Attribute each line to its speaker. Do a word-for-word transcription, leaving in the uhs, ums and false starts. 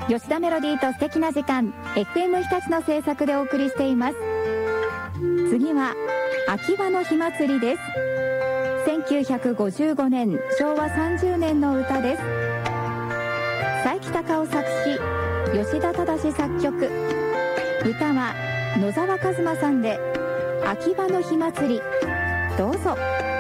Speaker 1: 吉田メロディーと素敵な時間 エフエム 日立の制作でお送りしています。次は秋葉の火祭りです。せんきゅうひゃくごじゅうごねんしょうわさんじゅうねんの歌です。佐伯隆夫作詞、吉田忠作曲、歌は野沢一馬さんで秋葉の火祭り。どうぞ。